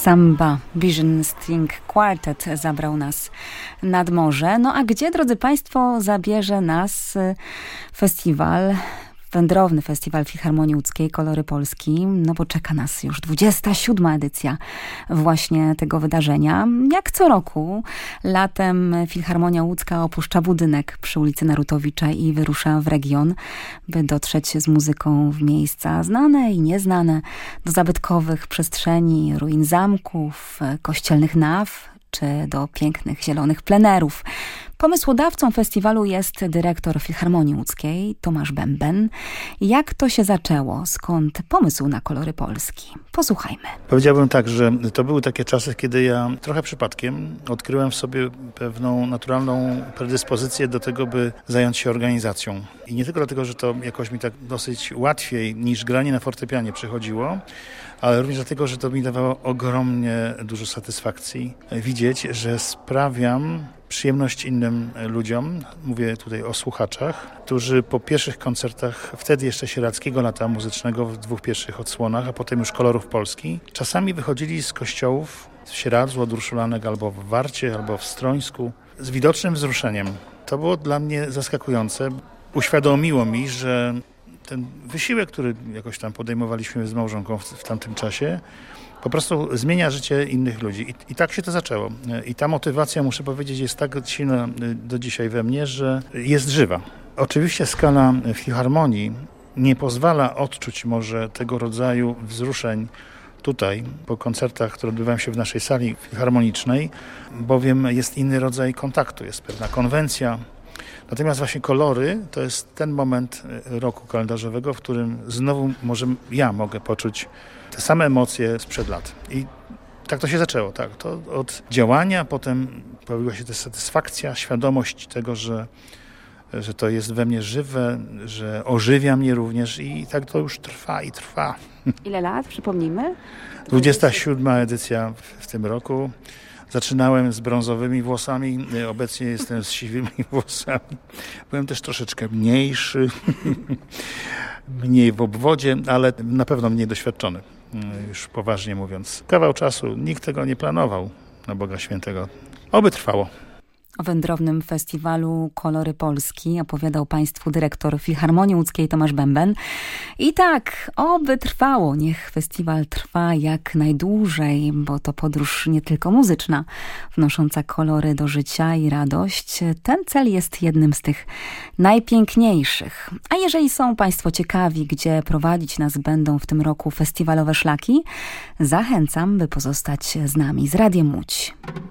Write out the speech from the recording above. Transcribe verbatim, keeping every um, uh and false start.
Samba Vision String Quartet zabrał nas nad morze. No a gdzie, drodzy Państwo, zabierze nas festiwal, wędrowny festiwal Filharmonii Łódzkiej Kolory Polski? No bo czeka nas już dwudziesta siódma edycja właśnie tego wydarzenia. Jak co roku latem Filharmonia Łódzka opuszcza budynek przy ulicy Narutowicza i wyrusza w region, by dotrzeć z muzyką w miejsca znane i nieznane, do zabytkowych przestrzeni, ruin zamków, kościelnych naw, czy do pięknych zielonych plenerów. Pomysłodawcą festiwalu jest dyrektor Filharmonii Łódzkiej, Tomasz Bęben. Jak to się zaczęło? Skąd pomysł na Kolory Polski? Posłuchajmy. Powiedziałbym tak, że to były takie czasy, kiedy ja trochę przypadkiem odkryłem w sobie pewną naturalną predyspozycję do tego, by zająć się organizacją. I nie tylko dlatego, że to jakoś mi tak dosyć łatwiej niż granie na fortepianie przychodziło, ale również dlatego, że to mi dawało ogromnie dużo satysfakcji widzieć, że sprawiam przyjemność innym ludziom, mówię tutaj o słuchaczach, którzy po pierwszych koncertach, wtedy jeszcze Sieradzkiego Lata Muzycznego w dwóch pierwszych odsłonach, a potem już Kolorów Polski, czasami wychodzili z kościołów w Sieradzu, od Urszulanek albo w Warcie, albo w Strońsku z widocznym wzruszeniem. To było dla mnie zaskakujące. Uświadomiło mi, że ten wysiłek, który jakoś tam podejmowaliśmy z małżonką w, w tamtym czasie, po prostu zmienia życie innych ludzi. I, I tak się to zaczęło. I ta motywacja, muszę powiedzieć, jest tak silna do dzisiaj we mnie, że jest żywa. Oczywiście skala filharmonii nie pozwala odczuć może tego rodzaju wzruszeń tutaj, po koncertach, które odbywają się w naszej sali filharmonicznej, bowiem jest inny rodzaj kontaktu, jest pewna konwencja. Natomiast właśnie kolory to jest ten moment roku kalendarzowego, w którym znowu może ja mogę poczuć te same emocje sprzed lat. I tak to się zaczęło, tak. To od działania, potem pojawiła się ta satysfakcja, świadomość tego, że, że to jest we mnie żywe, że ożywia mnie również i tak to już trwa i trwa. Ile lat, przypomnijmy? dwudziesta siódma edycja w, w tym roku. Zaczynałem z brązowymi włosami, obecnie jestem z siwymi włosami. Byłem też troszeczkę mniejszy, mniej w obwodzie, ale na pewno mniej doświadczony, już poważnie mówiąc. Kawał czasu, nikt tego nie planował, na Boga Świętego. Oby trwało. O wędrownym festiwalu Kolory Polski opowiadał Państwu dyrektor Filharmonii Łódzkiej Tomasz Bęben. I tak, oby trwało, niech festiwal trwa jak najdłużej, bo to podróż nie tylko muzyczna, wnosząca kolory do życia i radość. Ten cel jest jednym z tych najpiękniejszych. A jeżeli są Państwo ciekawi, gdzie prowadzić nas będą w tym roku festiwalowe szlaki, zachęcam, by pozostać z nami z Radiem Łódź.